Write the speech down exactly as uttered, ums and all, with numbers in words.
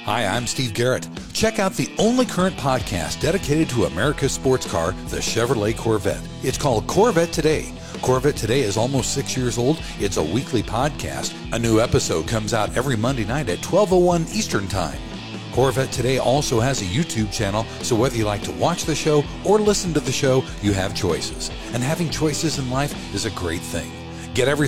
Hi, I'm Steve Garrett. Check out the only current podcast dedicated to America's sports car, the Chevrolet Corvette. It's called Corvette Today. Corvette Today is almost six years old. It's a weekly podcast. A new episode comes out every Monday night at twelve oh one Eastern Time. Corvette Today also has a YouTube channel, so whether you like to watch the show or listen to the show, you have choices. And having choices in life is a great thing. Get everything